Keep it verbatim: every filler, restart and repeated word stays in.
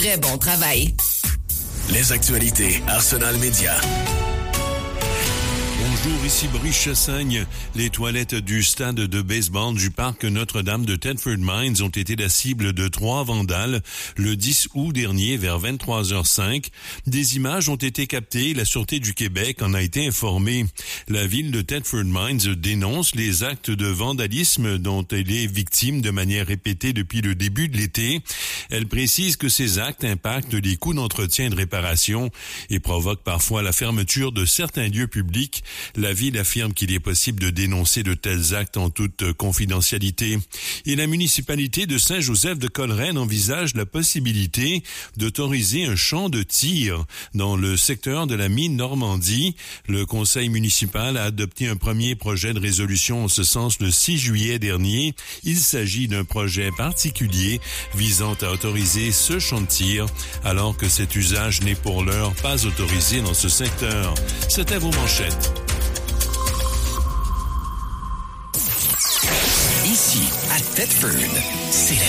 vrai bon travail. Les actualités Arsenal Média. Bonjour, ici Brice Chassagne. Les toilettes du stade de baseball du parc Notre-Dame de Thetford Mines ont été la cible de trois vandales le dix août dernier vers vingt-trois heures cinq. Des images ont été captées. La Sûreté du Québec en a été informée. La ville de Thetford Mines dénonce les actes de vandalisme dont elle est victime de manière répétée depuis le début de l'été. Elle précise que ces actes impactent les coûts d'entretien et de réparation et provoquent parfois la fermeture de certains lieux publics. La ville affirme qu'il est possible de dénoncer de tels actes en toute confidentialité. Et la municipalité de Saint-Joseph-de-Coleraine envisage la possibilité d'autoriser un champ de tir dans le secteur de la mine Normandie. Le conseil municipal a adopté un premier projet de résolution en ce sens le six juillet dernier. Il s'agit d'un projet particulier visant à autoriser ce champ de tir alors que cet usage n'est pour l'heure pas autorisé dans ce secteur. C'était vos manchettes. Ici, à Thetford, c'est